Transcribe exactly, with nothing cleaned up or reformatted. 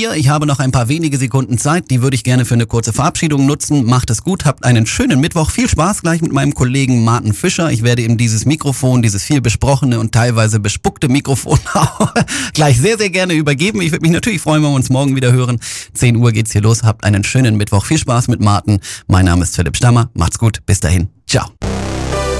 vier. Ich habe noch ein paar wenige Sekunden Zeit. Die würde ich gerne für eine kurze Verabschiedung nutzen. Macht es gut, habt einen schönen Mittwoch. Viel Spaß gleich mit meinem Kollegen Martin Fischer. Ich werde ihm dieses Mikrofon, dieses viel besprochene und teilweise bespuckte Mikrofon gleich sehr, sehr gerne übergeben. Ich würde mich natürlich freuen, wenn wir uns morgen wieder hören. zehn Uhr geht's hier los. Habt einen schönen Mittwoch. Viel Spaß mit Martin. Mein Name ist Philipp Stammer. Macht's gut. Bis dahin. Ciao.